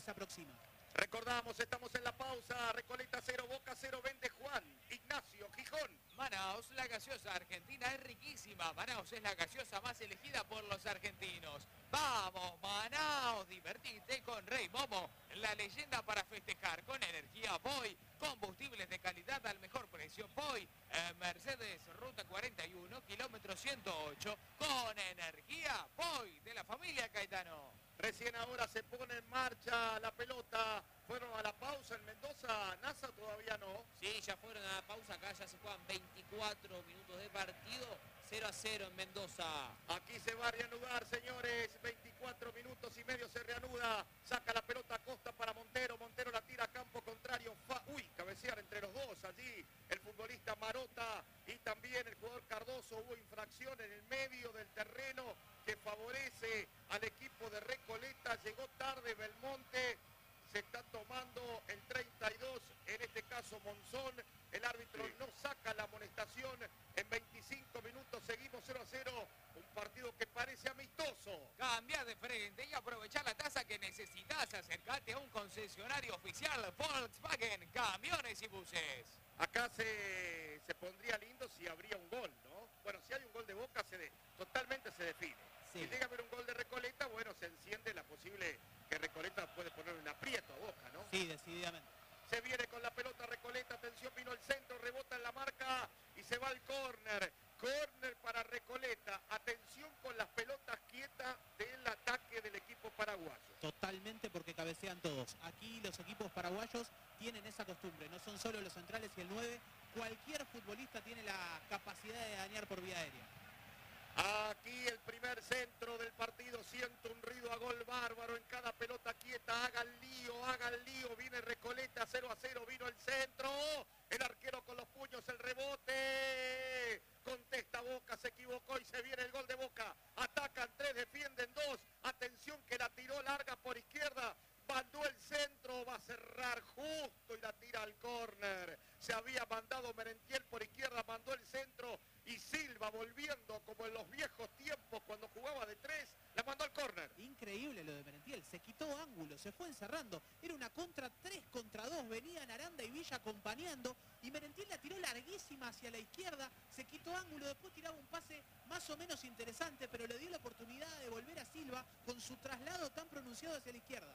se aproxima. Recordamos, estamos en la pausa. Recoleta 0, Boca 0, vende Juan Ignacio Gijón. Manaos, la gaseosa argentina es riquísima. Manaos es la gaseosa más elegida por los argentinos. ¡Vamos, Manaos! Divertite con Rey Momo, la leyenda para festejar. Con energía Voy, combustibles de calidad al mejor precio. Voy, Mercedes Ruta 41, kilómetro 108. Con energía Voy, de la familia Caetano. Recién ahora se pone en marcha la pelota. Fueron a la pausa en Mendoza. NASA todavía no. Sí, ya fueron a la pausa. Acá ya se juegan 24 minutos de partido. 0-0 en Mendoza. Aquí se va a reanudar, señores. 24 minutos y medio se reanuda. Saca la pelota Costa para Montero. Montero la tira a campo contrario. Cabecear entre los dos. Allí el futbolista Marota y también el jugador Cardoso. Hubo infracción en el medio del terreno que favorece al equipo de Recoleta. Llegó tarde Belmonte. Se está tomando el 32, en este caso Monzón. El árbitro no saca la amonestación. En 25 minutos seguimos 0-0. Un partido que parece amistoso. Cambia de frente y aprovechar la tasa que necesitas. Acercate a un concesionario oficial Volkswagen, camiones y buses. Acá se pondría lindo si habría un gol, ¿no? Bueno, si hay un gol de Boca, totalmente se define. Sí. Si llega a haber un gol de Recoleta, bueno, se enciende la posible que Recoleta puede poner un aprieto a Boca, ¿no? Sí, decididamente. Se viene con la pelota Recoleta, atención, vino el centro, rebota en la marca y se va al córner. Córner para Recoleta. Atención con las pelotas quietas del ataque del equipo paraguayo. Totalmente, porque cabecean todos. Aquí los equipos paraguayos tienen esa costumbre. No son solo los centrales y el 9. Cualquier futbolista tiene la capacidad de dañar por vía aérea. Aquí el primer centro del partido. Siento un ruido a gol bárbaro en cada pelota quieta. Haga el lío. Viene Recoleta 0-0. Vino el centro. El arquero con los puños, el rebote. Contesta Boca, se equivocó y se viene el gol de Boca. Atacan 3, defienden 2. Atención que la tiró larga por izquierda. Mandó el centro, va a cerrar justo y la tira al córner. Se había mandado Merentiel por izquierda, mandó el centro y Silva volviendo como en los viejos tiempos cuando jugaba de 3, la mandó al córner. Increíble lo de Merentiel, se quitó ángulo, se fue encerrando. Era una contra 3 contra 2, venían Aranda y Villa acompañando y Merentiel la tiró larguísima hacia la izquierda, se quitó ángulo, después tiraba un pase más o menos interesante, pero le dio la oportunidad de volver a Silva con su traslado tan pronunciado hacia la izquierda.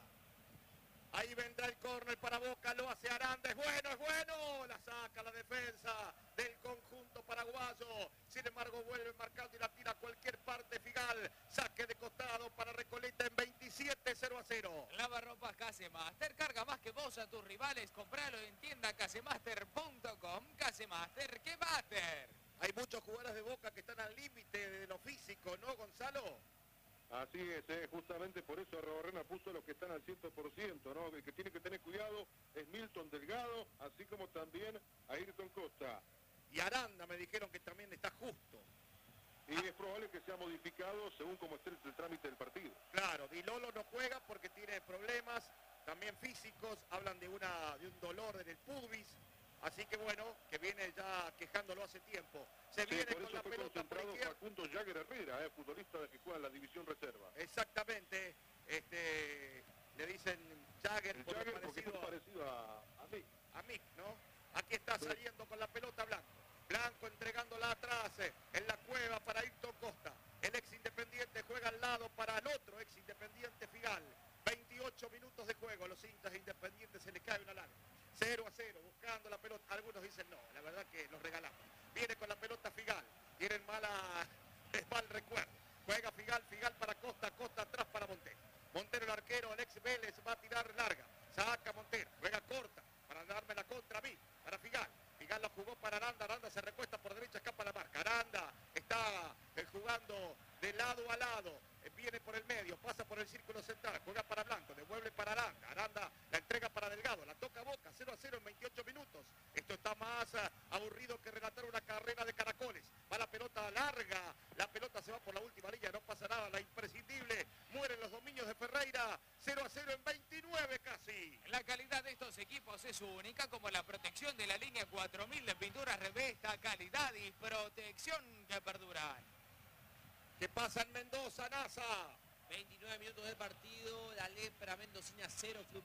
Ahí vendrá el córner para Boca, lo hace Aranda, es bueno, la saca la defensa del conjunto paraguayo, sin embargo vuelve marcando y la tira a cualquier parte Figal, saque de costado para Recoleta en 27, 0-0. Lavarropas Casemaster, carga más que vos a tus rivales, compralo en tienda casemaster.com, Casemaster, ¡qué bater! Hay muchos jugadores de Boca que están al límite de lo físico, ¿no, Gonzalo? Así es, justamente por eso Arrobarrena puso a los que están al 100%, ¿no? El que tiene que tener cuidado es Milton Delgado, así como también Ayrton Costa. Y Aranda me dijeron que también está justo. Y es probable que sea modificado según cómo esté el trámite del partido. Claro, Di Lolo no juega porque tiene problemas, también físicos, hablan de un dolor en el pubis. Así que bueno, que viene ya quejándolo hace tiempo. Se viene por con la eso fue pelota por concentrado izquierda. Facundo Jagger Herrera, futbolista que juega en la división reserva. Exactamente, le dicen Jagger por Jagger lo porque es parecido a Mick. a Mick, ¿no? Aquí está saliendo con la pelota Blanco. Blanco entregándola atrás, en la cueva para Ayrton Costa. El ex Independiente juega al lado para el otro ex Independiente Figal. 28 minutos de juego, a los hinchas de Independiente se le cae una larga. 0-0, buscando la pelota. Algunos dicen no, la verdad que los regalamos. Viene con la pelota Figal. Tienen mal recuerdo. Juega Figal para Costa, Costa atrás para Montero. Montero el arquero, el ex Vélez va a tirar larga. Saca Montero, juega corta para darme la contra a mí, para Figal. Figal la jugó para Aranda, Aranda se recuesta por derecha, escapa la marca. Aranda está jugando de lado a lado. Viene por el medio, pasa por el círculo central, juega para Blanco, devuelve para Aranda. Aranda la entrega para Delgado, la toca Boca, 0-0 en 28 minutos. Esto está más aburrido que relatar una carrera de caracoles. Va la pelota larga, la pelota se va por la última línea, no pasa nada, la imprescindible. Mueren los dominios de Ferreira, 0-0 en 29 casi. La calidad de estos equipos es única, como la protección de la línea 4000 de pinturas Revesta, calidad y protección que perduran. ¿Qué pasa en Mendoza, NASA? 29 minutos del partido, la lepra mendocina 0,